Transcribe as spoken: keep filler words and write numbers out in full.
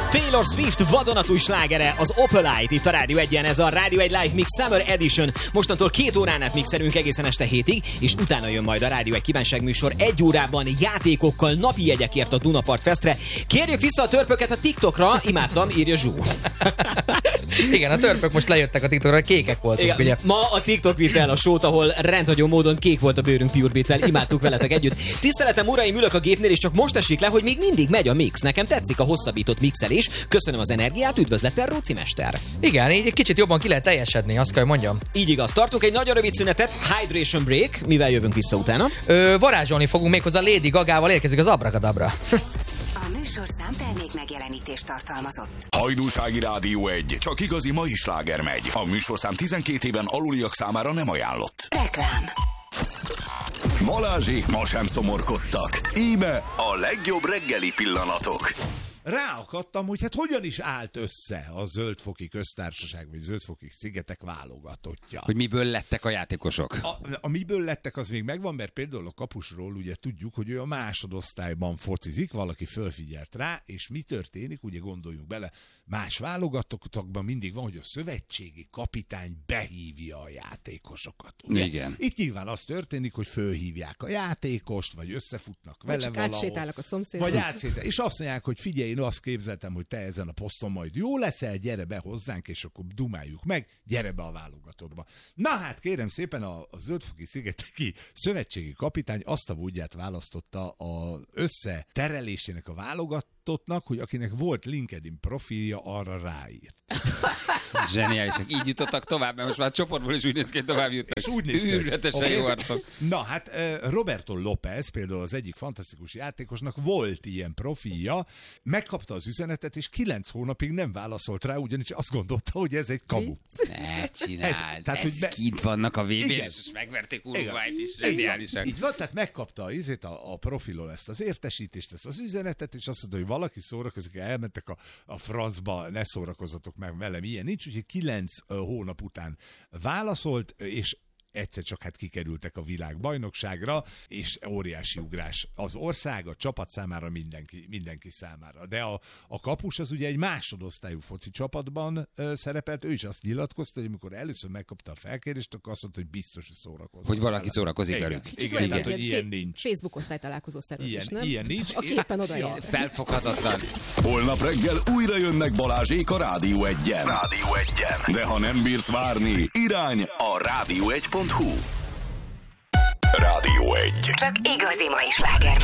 Taylor Swift vadonatúj slágere, az Opalite itt a Rádió egyen, ez a Rádió egy Live Mix Summer Edition. Mostantól két órán át mixelünk egészen este hétig, és utána jön majd a Rádió egy kívánságműsor egy órában játékokkal, napi jegyekért a Dunapart Festre. Kérjük vissza a törpöket a TikTokra, imádtam, írja Zsú. Igen, a törpök most lejöttek a TikTokra, kékek voltunk, igen, ugye. Ma a TikTok vitte el a sót, ahol rendhagyó módon kék volt a bőrünk Pure Beat-tel, imádtuk veletek együtt. Tiszteletem, uraim, ülök a gépnél, és csak most esik le, hogy még mindig megy a mix. Nekem tetszik a hosszabbított mixelés. Köszönöm az energiát, üdvözlettel, Róci mester. Igen, így egy kicsit jobban ki lehet teljesedni, azt kell, hogy mondjam. Így igaz, tartunk egy nagyon rövid szünetet, hydration break, mivel jövünk vissza utána. Ö, varázsolni fogunk méghozzá Lady Gagával, érkezik az Abracadabra. A műsorszám termék megjelenítést tartalmazott. Hajdúsági Rádió egy, csak igazi mai sláger megy. A műsorszám tizenkét éven aluliak számára nem ajánlott. Reklám. Balázsék ma sem szomorkodtak. Íme a legjobb reggeli pillanatok. Ráakadtam, hogy hát hogyan is állt össze a Zöldfoki Köztársaság, vagy Zöldfoki Szigetek válogatottja. Hogy miből lettek a játékosok? A, a miből lettek, az még megvan, mert például a kapusról ugye tudjuk, hogy ő a másodosztályban focizik, valaki fölfigyelt rá, és mi történik, ugye gondoljunk bele, más válogatottakban mindig van, hogy a szövetségi kapitány behívja a játékosokat. Ugye? Igen. Itt nyilván az történik, hogy fölhívják a játékost, vagy összefutnak vele vagy valahol. átsétálnak a szomszédban. Vagy átsétál. És azt mondják, hogy figyelj, én azt képzeltem, hogy te ezen a poszton majd jó leszel, gyere be hozzánk, és akkor dumáljuk meg, gyere be a válogatottba. Na hát kérem szépen, a, a Zöldfoki Szigeteki szövetségi kapitány azt a módját választotta az összeterelésének a válogatottnak, hogy akinek volt LinkedIn profilja, arra ráírt. Zseniálisak. Így jutottak tovább, mert most már a csoportból is úgy néz ki, hogy tovább jutnak. És úgy néz ki. Őrületesen Okay. jó arcok. Na hát Roberto López, például az egyik fantasztikus játékosnak volt ilyen profilja, megkapta az üzenetet, és kilenc hónapig nem válaszolt rá, ugyanis azt gondolta, hogy ez egy kamu. Ne csináld, Ez- tehát, ez, hogy be- kint vannak a vé bén, Igen. és megverték Igen. Uruguayt is. Így van, Zseniálisak. így van, tehát megkapta a, izét, a, a profilon ezt az értesítést, ezt az üzenetet, és azt mondta, hogy valaki szórakozik, elmentek a, a francba, ne szórakozzatok meg velem, ilyen nincs, úgyhogy kilenc uh, hónap után válaszolt, és egyszer csak hát kikerültek a világbajnokságra, és óriási ugrás az ország, a csapat számára, mindenki, mindenki számára. De a, a kapus az ugye egy másodosztályú foci csapatban ö, szerepelt, ő is azt nyilatkozta, hogy amikor először megkapta a felkérést, akkor azt mondta, hogy biztos, hogy szórakozik. Hogy valaki vele. szórakozik Igen, velük. Igen, Van egy tehát, hogy ilyen ilyen fe- nincs. Facebook osztálytalálkozó szervezés, Ilyen, nem? ilyen nincs. Aki éppen oda Ja. jár. Felfoghatatlan. Holnap reggel újra jönnek Balázsék a Rádió egyen. Rádió egyen. De ha nem bírsz várni, irány a rádió egy pont hu. Rádió egy. Csak igazi mai sláger.